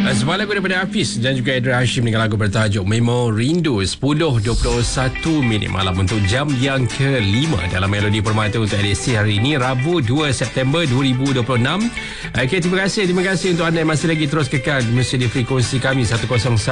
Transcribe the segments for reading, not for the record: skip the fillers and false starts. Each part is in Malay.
Sebuah lagu daripada Hafiz dan juga Edra Hashim dengan lagu bertajuk Memo Rindu. 10.21 minit malam untuk jam yang kelima dalam Melodi Permata untuk edisi hari ini, Rabu 2 September 2026. Okay, terima kasih untuk anda yang masih lagi terus kekal di frekuensi kami 101.9,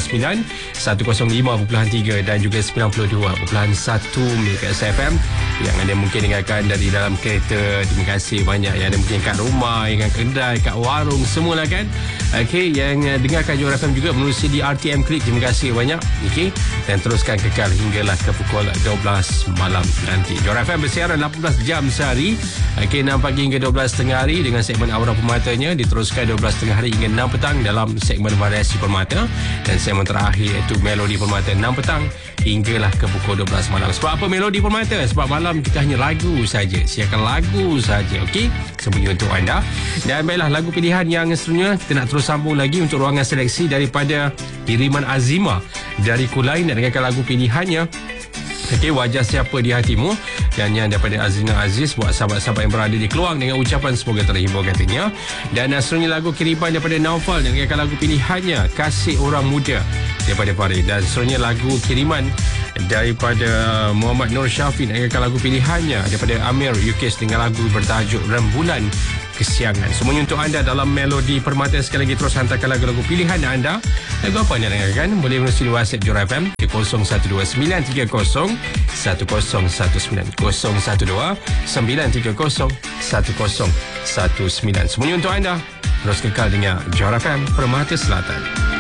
105.3 dan juga 92.1 MHz FM yang anda mungkin dengarkan dari dalam kereta. Terima kasih banyak yang ada mungkin kat rumah, yang kat kedai, kat warung, semualah kan. Okey, yang dengarkan Johor FM juga melalui di RTM Klik, terima kasih banyak. Okey, dan teruskan kekal hinggalah ke pukul 12 malam nanti. Johor FM bersiaran 18 jam sehari. Okey, 6 pagi hingga 12 tengah hari dengan segmen Aura Permatanya, diteruskan 12 tengah hari hingga 6 petang dalam segmen Variasi Permata, dan segmen terakhir iaitu Melodi Permata 6 petang hinggalah ke pukul 12 malam. Sebab apa Melodi Permata? Sebab malam kita hanya lagu saja, siarkan lagu saja. Okey, semuanya untuk anda. Dan baiklah, lagu pilihan yang seterusnya kita nak terus sambung lagi untuk ruangan seleksi daripada Iriman Azima dari Kulai. Nak dengarkan lagu pilihannya, okey, Wajah Siapa di Hatimu, dan yang daripada Azina Aziz buat sahabat-sahabat yang berada di Keluang dengan ucapan semoga terhibur katanya. Dan seterusnya lagu kiriman daripada Naufal, dan dengarkan lagu pilihannya Kasih Orang Muda daripada Farid. Dan seterusnya lagu kiriman daripada Muhammad Nur Syafiq, dengarkan lagu pilihannya daripada Amir Yukis dengan lagu bertajuk Rembulan Kesiangan. Semuanya untuk anda dalam Melodi Permata. Sekali lagi terus hantarkan lagu-lagu pilihan anda. Lagu apa anda dengarkan boleh melalui WhatsApp Johor FM di 0129301019, 0129301019. Semuanya untuk anda. Terus kekal dengan Johor FM Permata Selatan.